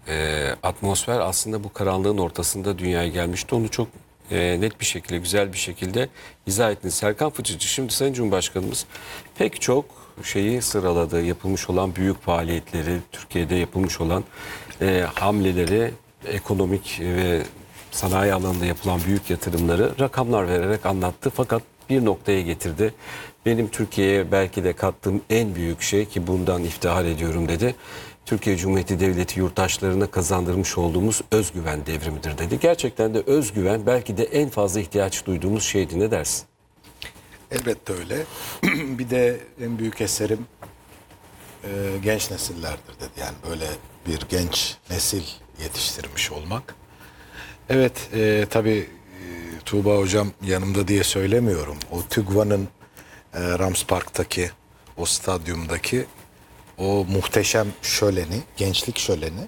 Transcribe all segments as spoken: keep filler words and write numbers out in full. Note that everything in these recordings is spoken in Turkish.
e, atmosfer aslında bu karanlığın ortasında dünyaya gelmişti. Onu çok e, net bir şekilde, güzel bir şekilde izah ettiniz. Serkan Fıçıcı, şimdi Sayın Cumhurbaşkanımız pek çok şeyi sıraladı. Yapılmış olan büyük faaliyetleri, Türkiye'de yapılmış olan e, hamleleri, ekonomik ve sanayi alanında yapılan büyük yatırımları rakamlar vererek anlattı. Fakat bir noktaya getirdi. Benim Türkiye'ye belki de kattığım en büyük şey, ki bundan iftihar ediyorum dedi, Türkiye Cumhuriyeti Devleti yurttaşlarına kazandırmış olduğumuz özgüven devrimidir dedi. Gerçekten de özgüven belki de en fazla ihtiyaç duyduğumuz şeydi. Ne dersin? Elbette öyle. Bir de en büyük eserim e, genç nesillerdir dedi. Yani böyle bir genç nesil yetiştirmiş olmak. Evet, e, tabii e, Tuğba Hocam yanımda diye söylemiyorum. O TÜGVA'nın e, Rams Park'taki, o stadyumdaki o muhteşem şöleni, gençlik şöleni,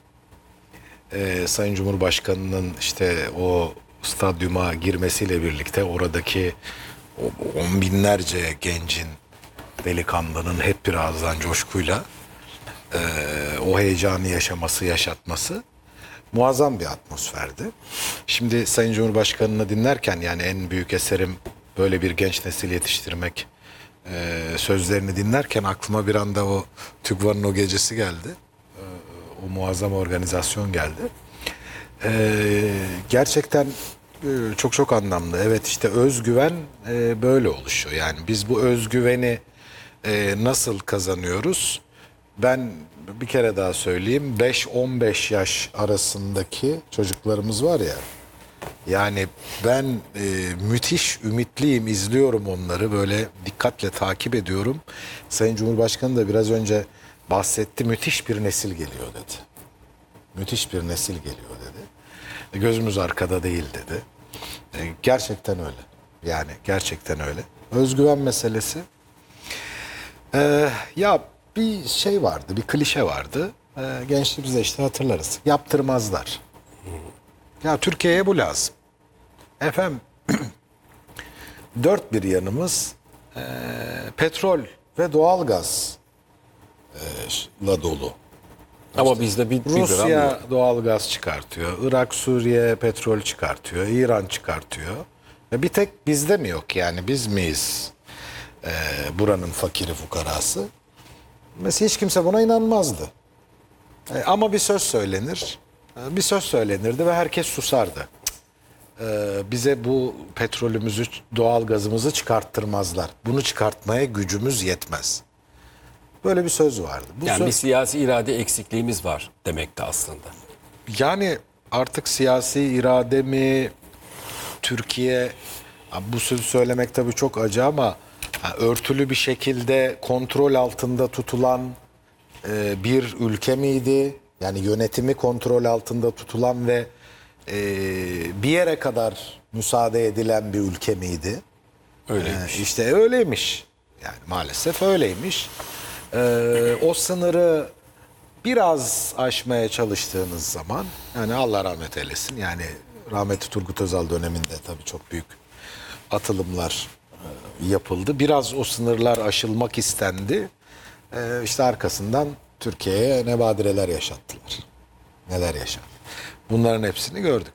e, Sayın Cumhurbaşkanı'nın işte o stadyuma girmesiyle birlikte oradaki o on binlerce gencin, delikanlının hep bir ağızdan coşkuyla e, o heyecanı yaşaması, yaşatması muazzam bir atmosferdi. Şimdi Sayın Cumhurbaşkanı'nı dinlerken, yani en büyük eserim böyle bir genç nesil yetiştirmek e, sözlerini dinlerken aklıma bir anda o TÜGVA'nın o gecesi geldi. E, o muazzam organizasyon geldi. E, gerçekten e, çok çok anlamlı. Evet, işte özgüven e, böyle oluşuyor. Yani biz bu özgüveni e, nasıl kazanıyoruz? Ben bir kere daha söyleyeyim. beş on beş yaş arasındaki çocuklarımız var ya. Yani ben e, müthiş ümitliyim, izliyorum onları, böyle dikkatle takip ediyorum. Sayın Cumhurbaşkanı da biraz önce bahsetti, müthiş bir nesil geliyor dedi. Müthiş bir nesil geliyor dedi. E, gözümüz arkada değil dedi. E, gerçekten öyle. Yani gerçekten öyle. Özgüven meselesi. E, ya bir şey vardı, bir klişe vardı. E, gençliğimizde işte hatırlarız. Yaptırmazlar. Ya Türkiye'ye bu lazım. Efendim, dört bir yanımız e, petrol ve doğalgazla dolu. Ama bizde bir, bir gram yok. Rusya doğalgaz çıkartıyor, Irak, Suriye petrol çıkartıyor, İran çıkartıyor. Ve bir tek bizde mi yok, yani biz miyiz e, buranın fakiri fukarası? Mesela hiç kimse buna inanmazdı. E, ama bir söz söylenir, e, bir söz söylenirdi ve herkes susardı. Bize bu petrolümüzü, doğal gazımızı çıkarttırmazlar. Bunu çıkartmaya gücümüz yetmez. Böyle bir söz vardı. Bu Yani söz, bir siyasi irade eksikliğimiz var demekti aslında. yani artık siyasi irade mi, Türkiye, bu sözü söylemek tabii çok acı ama örtülü bir şekilde kontrol altında tutulan e, bir ülke miydi? Yani yönetimi kontrol altında tutulan ve e, bir yere kadar müsaade edilen bir ülke miydi? Öyleymiş. Ee, işte öyleymiş. Yani maalesef öyleymiş. Ee, o sınırı biraz aşmaya çalıştığınız zaman, yani Allah rahmet eylesin, yani rahmetli Turgut Özal döneminde tabii çok büyük atılımlar e, yapıldı. Biraz o sınırlar aşılmak istendi. Ee, işte arkasından Türkiye'ye ne badireler yaşattılar. Neler yaşandı. Bunların hepsini gördük.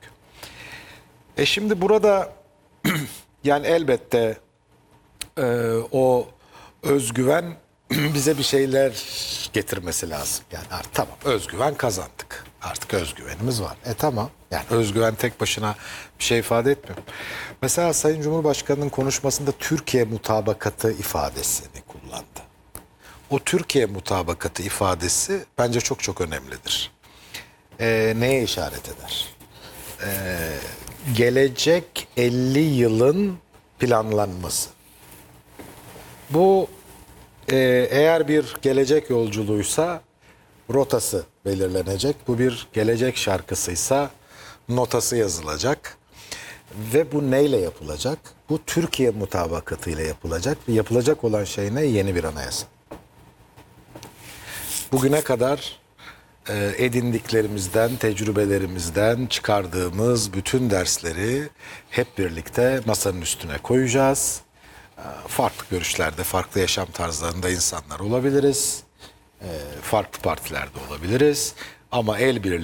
E şimdi burada yani elbette e, o özgüven bize bir şeyler getirmesi lazım. Yani artık tamam, özgüven kazandık. Artık özgüvenimiz var. E tamam. Yani özgüven tek başına bir şey ifade etmiyor. Mesela Sayın Cumhurbaşkanı'nın konuşmasında Türkiye mutabakatı ifadesini kullandı. O Türkiye mutabakatı ifadesi bence çok çok önemlidir. E, neye işaret eder? E, gelecek elli yılın planlanması. Bu e, eğer bir gelecek yolculuğuysa rotası belirlenecek. Bu bir gelecek şarkısıysa notası yazılacak. Ve bu neyle yapılacak? Bu Türkiye mutabakatıyla yapılacak. Ve yapılacak olan şey ne? Yeni bir anayasa. Bugüne kadar e, edindiklerimizden, tecrübelerimizden çıkardığımız bütün dersleri hep birlikte masanın üstüne koyacağız. Farklı görüşlerde, farklı yaşam tarzlarında insanlar olabiliriz. Farklı partilerde olabiliriz. Ama el birliği